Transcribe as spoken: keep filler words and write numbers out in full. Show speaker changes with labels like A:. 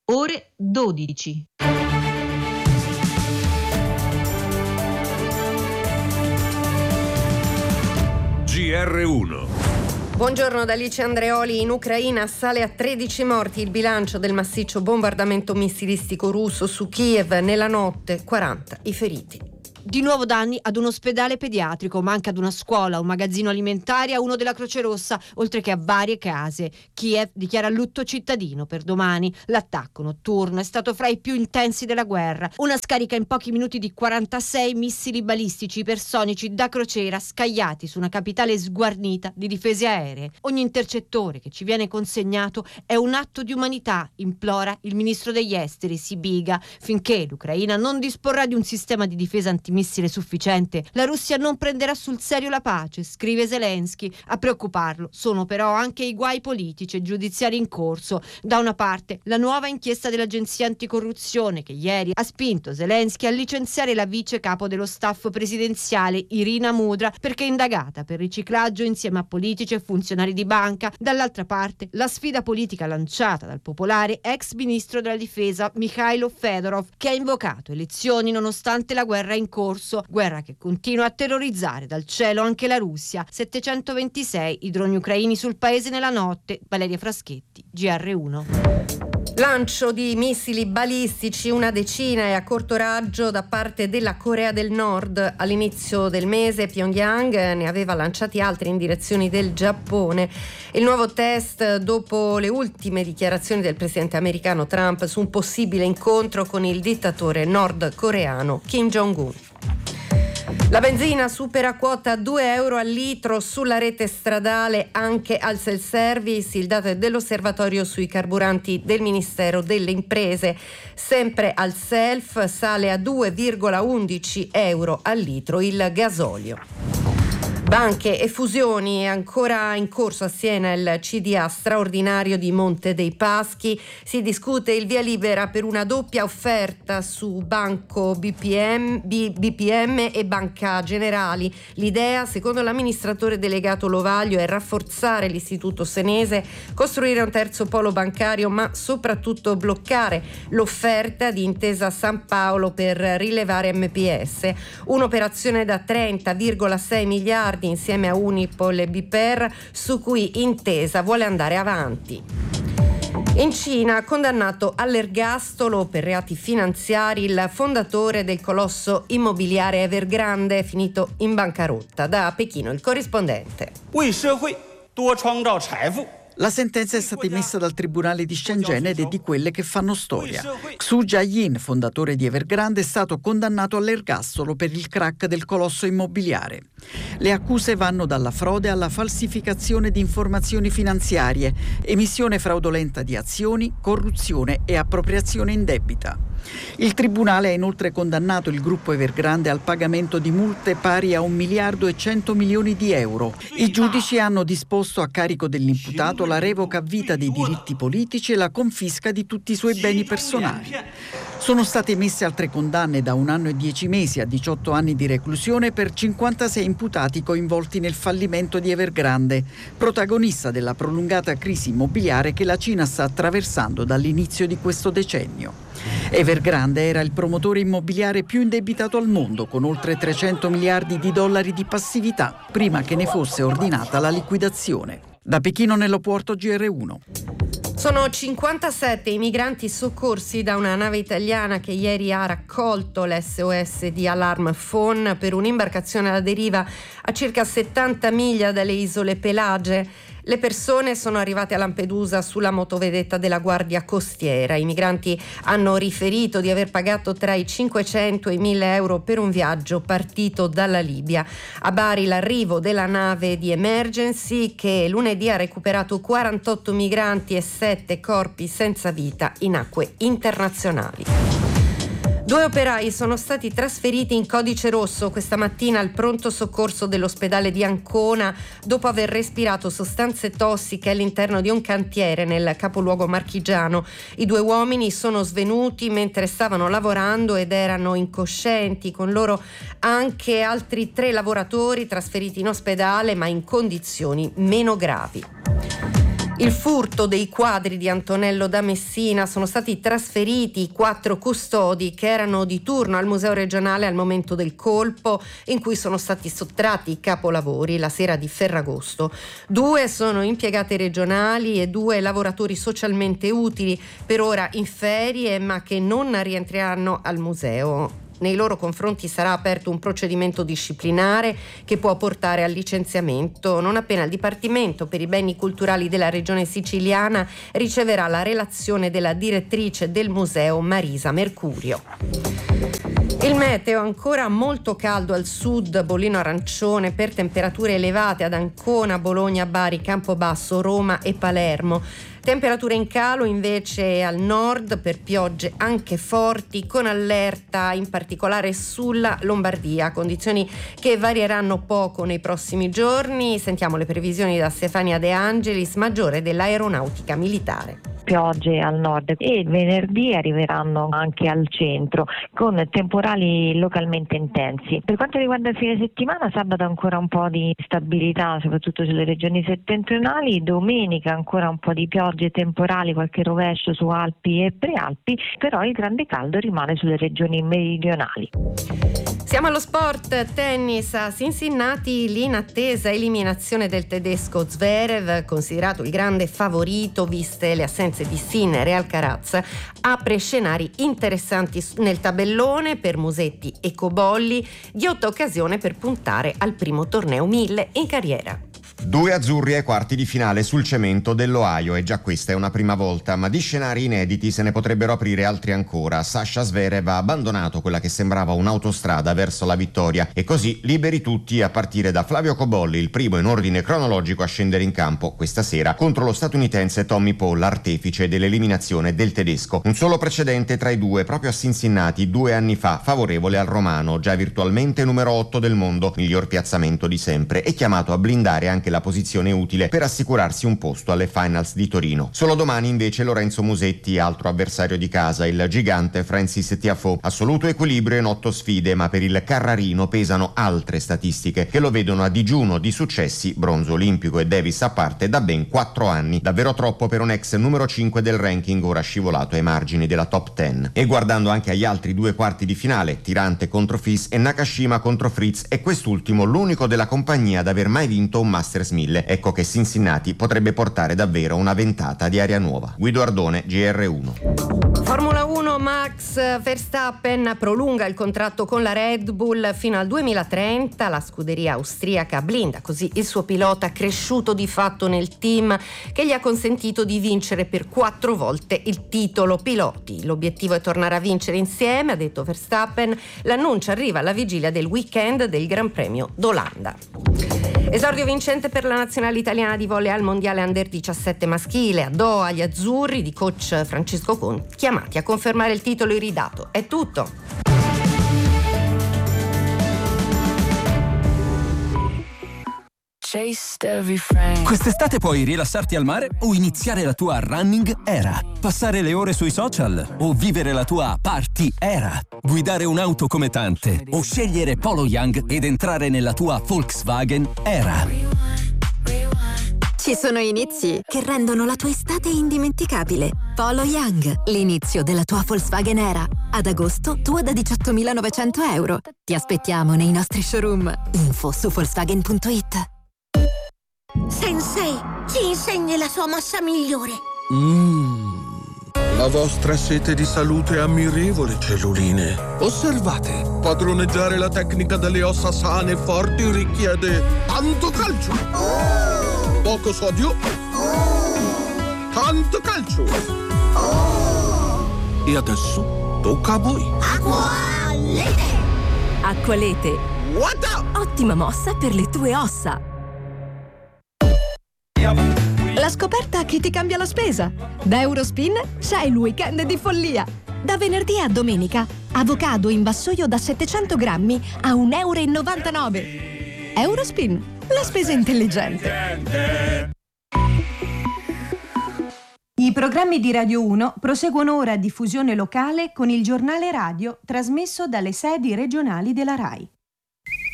A: ore dodici.
B: G R uno.
C: Buongiorno da Alice Andreoli. In Ucraina sale a tredici morti il bilancio del massiccio bombardamento missilistico russo su Kiev. Nella notte quaranta i feriti.
D: Di nuovo danni ad un ospedale pediatrico, ma anche ad una scuola, un magazzino alimentare, a uno della Croce Rossa, oltre che a varie case. Kiev dichiara lutto cittadino per domani. L'attacco notturno è stato fra i più intensi della guerra. Una scarica in pochi minuti di quarantasei missili balistici ipersonici da crociera scagliati su una capitale sguarnita di difese aeree. Ogni intercettore che ci viene consegnato è un atto di umanità, implora il ministro degli esteri Sibiga. Finché l'Ucraina non disporrà di un sistema di difesa antimissile missile sufficiente, la Russia non prenderà sul serio la pace, scrive Zelensky. A preoccuparlo sono però anche i guai politici e giudiziari in corso. Da una parte la nuova inchiesta dell'agenzia anticorruzione che ieri ha spinto Zelensky a licenziare la vice capo dello staff presidenziale Irina Mudra perché indagata per riciclaggio insieme a politici e funzionari di banca. Dall'altra parte la sfida politica lanciata dal popolare ex ministro della difesa Mikhailo Fedorov, che ha invocato elezioni nonostante la guerra in corso. Corso, guerra che continua a terrorizzare dal cielo anche la Russia. settecentoventisei i droni ucraini sul paese nella notte. Valeria Fraschetti, G R uno.
C: Lancio di missili balistici, una decina e a corto raggio da parte della Corea del Nord. All'inizio del mese Pyongyang ne aveva lanciati altri in direzione del Giappone. Il nuovo test dopo le ultime dichiarazioni del presidente americano Trump su un possibile incontro con il dittatore nordcoreano Kim Jong-un. La benzina supera quota due euro al litro sulla rete stradale anche al self-service. Il dato è dell'osservatorio sui carburanti del Ministero delle Imprese. Sempre al self sale a due virgola undici euro al litro il gasolio. Banche e fusioni. È ancora in corso a Siena il C D A straordinario di Monte dei Paschi. Si discute il via libera per una doppia offerta su Banco B P M, B, B P M e Banca Generali. L'idea, secondo l'amministratore delegato Lovaglio, è rafforzare l'istituto senese, costruire un terzo polo bancario, ma soprattutto bloccare l'offerta di Intesa San Paolo per rilevare M P S. Un'operazione da trenta virgola sei miliardi insieme a Unipol e B P E R, su cui Intesa vuole andare avanti. In Cina, condannato all'ergastolo per reati finanziari il fondatore del colosso immobiliare Evergrande, finito in bancarotta. Da Pechino il corrispondente.
E: La sentenza è stata emessa dal tribunale di Shenzhen ed è di quelle che fanno storia. Xu Jiayin, fondatore di Evergrande, è stato condannato all'ergastolo per il crack del colosso immobiliare. Le accuse vanno dalla frode alla falsificazione di informazioni finanziarie, emissione fraudolenta di azioni, corruzione e appropriazione indebita. Il tribunale ha inoltre condannato il gruppo Evergrande al pagamento di multe pari a un miliardo e cento milioni di euro. I giudici hanno disposto a carico dell'imputato la revoca a vita dei diritti politici e la confisca di tutti i suoi beni personali. Sono state emesse altre condanne da un anno e dieci mesi a diciotto anni di reclusione per cinquantasei imputati coinvolti nel fallimento di Evergrande, protagonista della prolungata crisi immobiliare che la Cina sta attraversando dall'inizio di questo decennio. Evergrande era il promotore immobiliare più indebitato al mondo, con oltre trecento miliardi di dollari di passività, prima che ne fosse ordinata la liquidazione. Da Pechino nell'aeroporto G R uno.
C: Sono cinquantasette i migranti soccorsi da una nave italiana che ieri ha raccolto l'S O S di Alarm Phone per un'imbarcazione alla deriva a circa settanta miglia dalle isole Pelagie. Le persone sono arrivate a Lampedusa sulla motovedetta della Guardia Costiera. I migranti hanno riferito di aver pagato tra i cinquecento e i mille euro per un viaggio partito dalla Libia. A Bari l'arrivo della nave di Emergency, che lunedì ha recuperato quarantotto migranti e sette corpi senza vita in acque internazionali. Due operai sono stati trasferiti in codice rosso questa mattina al pronto soccorso dell'ospedale di Ancona dopo aver respirato sostanze tossiche all'interno di un cantiere nel capoluogo marchigiano. I due uomini sono svenuti mentre stavano lavorando ed erano incoscienti, con loro anche altri tre lavoratori trasferiti in ospedale ma in condizioni meno gravi. Il furto dei quadri di Antonello da Messina. Sono stati trasferiti i quattro custodi che erano di turno al Museo regionale al momento del colpo, in cui sono stati sottratti i capolavori la sera di Ferragosto. Due sono impiegati regionali e due lavoratori socialmente utili, per ora in ferie, ma che non rientreranno al museo. Nei loro confronti sarà aperto un procedimento disciplinare che può portare al licenziamento non appena il Dipartimento per i beni culturali della Regione Siciliana riceverà la relazione della direttrice del museo Marisa Mercurio. Il meteo ancora molto caldo al sud, bollino arancione per temperature elevate ad Ancona, Bologna, Bari, Campobasso, Roma e Palermo. Temperature in calo invece al nord per piogge anche forti, con allerta in particolare sulla Lombardia, condizioni che varieranno poco nei prossimi giorni. Sentiamo le previsioni da Stefania De Angelis, maggiore dell'Aeronautica Militare.
A: Piogge al nord e venerdì arriveranno anche al centro con temporali localmente intensi. Per quanto riguarda il fine settimana, sabato ancora un po' di stabilità soprattutto sulle regioni settentrionali, domenica ancora un po' di piogge temporali, qualche rovescio su Alpi e Prealpi, però il grande caldo rimane sulle regioni meridionali.
C: Siamo allo sport, tennis a Cincinnati, l'inattesa eliminazione del tedesco Zverev, considerato il grande favorito viste le assenze di Sinner e Alcaraz, apre scenari interessanti nel tabellone per Musetti e Cobolli, ghiotta occasione per puntare al primo torneo mille in carriera.
F: Due azzurri ai quarti di finale sul cemento dell'Ohio, e già questa è una prima volta, ma di scenari inediti se ne potrebbero aprire altri ancora. Sasha Zverev ha abbandonato quella che sembrava un'autostrada verso la vittoria e così liberi tutti a partire da Flavio Cobolli, il primo in ordine cronologico a scendere in campo questa sera contro lo statunitense Tommy Paul, artefice dell'eliminazione del tedesco. Un solo precedente tra i due proprio a Cincinnati due anni fa, favorevole al romano, già virtualmente numero otto del mondo, miglior piazzamento di sempre, e chiamato a blindare anche la posizione utile per assicurarsi un posto alle finals di Torino. Solo domani invece Lorenzo Musetti, altro avversario di casa, il gigante Francis Tiafoe. Assoluto equilibrio in otto sfide, ma per il carrarino pesano altre statistiche che lo vedono a digiuno di successi, bronzo olimpico e Davis a parte, da ben quattro anni. Davvero troppo per un ex numero cinque del ranking, ora scivolato ai margini della top dieci. E guardando anche agli altri due quarti di finale, Tirante contro Fis e Nakashima contro Fritz, è quest'ultimo l'unico della compagnia ad aver mai vinto un Masters mille. Ecco che Cincinnati potrebbe portare davvero una ventata di aria nuova. Guido Ardone, G R uno.
C: Formula uno, Max Verstappen prolunga il contratto con la Red Bull fino al duemilatrenta. La scuderia austriaca blinda così il suo pilota, cresciuto di fatto nel team che gli ha consentito di vincere per quattro volte il titolo piloti. L'obiettivo è tornare a vincere insieme, ha detto Verstappen. L'annuncio arriva alla vigilia del weekend del Gran Premio d'Olanda. Esordio vincente per la nazionale italiana di volley al mondiale under diciassette maschile. A Doha gli azzurri di coach Francesco Conti chiamati a confermare il titolo iridato. È tutto.
G: Quest'estate puoi rilassarti al mare o iniziare la tua running era, passare le ore sui social o vivere la tua party era, guidare un'auto come tante o scegliere Polo Young ed entrare nella tua Volkswagen era.
H: Ci sono inizi che rendono la tua estate indimenticabile. Polo Young, l'inizio della tua Volkswagen era. Ad agosto tu da diciottomilanovecento euro. Ti aspettiamo nei nostri showroom. Info su Volkswagen punto it.
I: Sensei, ci insegni la sua mossa migliore.
J: Mmm, la vostra sete di salute è ammirevole, celluline. Osservate, padroneggiare la tecnica delle ossa sane e forti richiede tanto calcio, oh! Poco sodio, oh! Tanto calcio, oh! E adesso tocca a voi.
I: Acqualete!
K: Acqualete,
J: What?
K: Ottima mossa per le tue ossa.
L: La scoperta che ti cambia la spesa. Da Eurospin c'è il weekend di follia. Da venerdì a domenica, avocado in vassoio da settecento grammi a un euro e novantanove. Eurospin, la spesa intelligente.
M: I programmi di Radio uno proseguono ora a diffusione locale con il giornale radio trasmesso dalle sedi regionali della RAI.